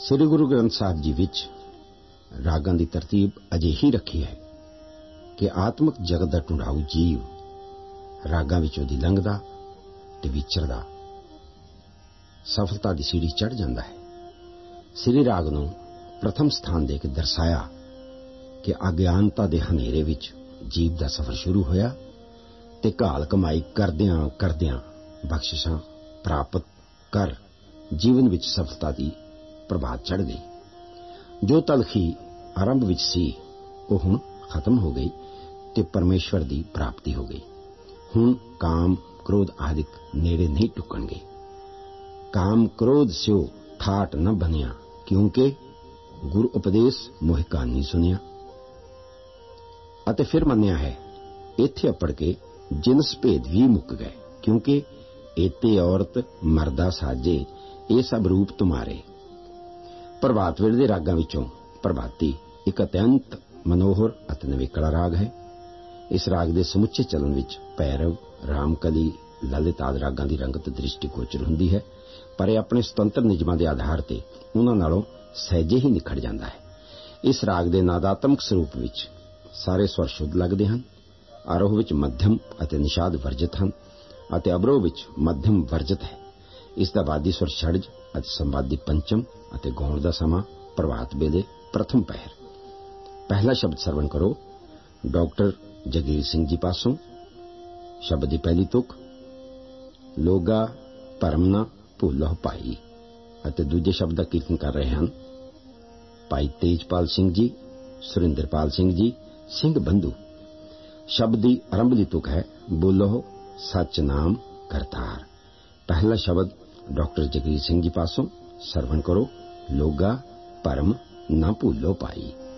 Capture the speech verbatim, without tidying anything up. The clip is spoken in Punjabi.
ਸ੍ਰੀ ਗੁਰੂ ਗ੍ਰੰਥ ਸਾਹਿਬ ਜੀ ਵਿੱਚ ਰਾਗਾਂ ਦੀ ਤਰਤੀਬ ਅਜਿਹੀ ਰੱਖੀ ਹੈ ਕਿ ਆਤਮਿਕ ਜਗਤ ਦਾ ਢੂੰਡਾਊ ਜੀਵ ਰਾਗਾਂ ਵਿੱਚੋਂ ਦੀ ਲੰਘਦਾ ਤੇ ਵਿਚਰਦਾ ਸਫਲਤਾ ਦੀ ਸੀੜੀ ਚੜ੍ਹ ਜਾਂਦਾ ਹੈ। ਸ੍ਰੀ ਰਾਗ ਨੂੰ ਪ੍ਰਥਮ ਸਥਾਨ ਦੇ ਕੇ ਦਰਸਾਇਆ ਕਿ ਅਗਿਆਨਤਾ ਦੇ ਹਨੇਰੇ ਵਿੱਚ ਜੀਵ ਦਾ ਸਫ਼ਰ ਸ਼ੁਰੂ ਹੋਇਆ ਤੇ ਘਾਲ ਕਮਾਈ ਕਰਦਿਆਂ ਕਰਦਿਆਂ ਬਖਸ਼ਿਸ਼ਾਂ ਪ੍ਰਾਪਤ ਕਰ ਜੀਵਨ ਵਿੱਚ ਸਫਲਤਾ ਦੀ ਪ੍ਰਭਾਤ ਚੜ੍ਹ ਗਈ। ਜੋ ਤਲਖੀ ਆਰੰਭ ਵਿੱਚ ਸੀ ਉਹ ਹੁਣ ਖਤਮ ਹੋ ਗਈ ਤੇ ਪਰਮੇਸ਼ਵਰ ਦੀ ਪ੍ਰਾਪਤੀ ਹੋ ਗਈ। ਹੁਣ ਕਾਮ ਕ੍ਰੋਧ ਆਦਿਕ ਨੇੜੇ ਨਹੀਂ ਟੁਕਣਗੇ। ਕਾਮ ਕ੍ਰੋਧ ਸਿਓ ਠਾਟ न ਬਨਿਆ ਕਿਉਂਕਿ ਗੁਰੂ ਉਪਦੇਸ਼ ਮੋਹਿ ਕਹਾਣੀ ਸੁਣਿਆ। ਅਤੇ ਫਿਰ ਮੰਨਿਆ ਹੈ ਇੱਥੇ ਅਪੜ ਕੇ ਜਿਨਸ ਭੇਦ ਵੀ ਮੁੱਕ ਗਏ ਕਿਉਂਕਿ ਏਤੇ ਔਰਤ ਮਰਦਾ ਸਾਜੇ ਇਹ ਸਭ ਰੂਪ ਤੁਮਾਰੇ। ਪ੍ਰਭਾਤ ਵੇਲੇ ਦੇ ਰਾਗਾਂ ਵਿੱਚੋਂ ਪ੍ਰਭਾਤੀ ਇੱਕ ਅਤਿਅੰਤ ਮਨੋਹਰ ਅਤੇ ਨਵੇਕਲਾ ਰਾਗ ਹੈ। ਇਸ ਰਾਗ ਦੇ ਸਮੁੱਚੇ ਚਲਨ ਵਿੱਚ ਭੈਰਵ ਰਾਮਕਲੀ ਲਲਿਤ ਆਦਿ ਰਾਗਾਂ ਦੀ ਰੰਗਤ ਦ੍ਰਿਸ਼ਟੀ ਗੋਚਰ ਹੁੰਦੀ ਹੈ, ਪਰ ਇਹ ਆਪਣੇ ਸੁਤੰਤਰ ਨਿਯਮਾਂ ਦੇ ਆਧਾਰ ਤੇ ਉਹਨਾਂ ਨਾਲੋਂ ਸਹਿਜੇ ਹੀ ਨਿਖੜ ਜਾਂਦਾ ਹੈ। ਇਸ ਰਾਗ ਦੇ ਨਾਦਾਤਮਕ ਸਰੂਪ ਵਿੱਚ ਸਾਰੇ ਸਵਰ ਸ਼ੁੱਧ ਲੱਗਦੇ ਹਨ। ਆਰੋਹ ਵਿੱਚ ਮੱਧਮ ਅਤੇ ਨਿਸ਼ਾਦ ਵਰਜਿਤ ਹਨ ਅਤੇ ਅਵਰੋਹ ਵਿੱਚ ਮੱਧਮ ਵਰਜਿਤ ਹੈ। ਇਸ ਦਾ ਵਾਦੀ ਸਵਰ ਛੜਜ ਅਤੇ ਸੰਵਾਦੀ ਪੰਚਮ ਅਤੇ ਗਾਉਣ ਦਾ ਸਮਾਂ ਪ੍ਰਭਾਤ ਵੇਲੇ ਪ੍ਰਥਮ ਪਹਿਰ। ਪਹਿਲਾ ਸ਼ਬਦ ਸਰਵਣ ਕਰੋ ਡਾਕਟਰ ਜਗੀਰ ਸਿੰਘ ਜੀ ਪਾਸੋਂ। ਸ਼ਬਦ ਦੀ ਪਹਿਲੀ ਤੁਕ ਲੋਗਾ ਭਰਮ ਨਾ ਭੁੱਲੋ ਭਾਈ ਅਤੇ ਦੂਜੇ ਸ਼ਬਦ ਦਾ ਕੀਰਤਨ ਕਰ ਰਹੇ ਹਨ ਭਾਈ ਤੇਜਪਾਲ ਸਿੰਘ ਜੀ, ਸੁਰਿੰਦਰਪਾਲ ਸਿੰਘ ਜੀ, ਸਿੰਘ ਬੰਧੂ। ਸ਼ਬਦ ਦੀ ਆਰੰਭ ਦੀ ਤੁਕ ਹੈ ਬੋਲੋ ਸੱਚ ਨਾਮ ਕਰਤਾਰ। ਪਹਿਲਾ ਸ਼ਬਦ ਡਾਕਟਰ ਜਗੀਰ ਸਿੰਘ ਜੀ ਪਾਸੋਂ ਸਰਵਣ ਕਰੋ ਲੋਗਾ ਭਰਮ ਨਾ ਭੁੱਲੋ ਭਾਈ।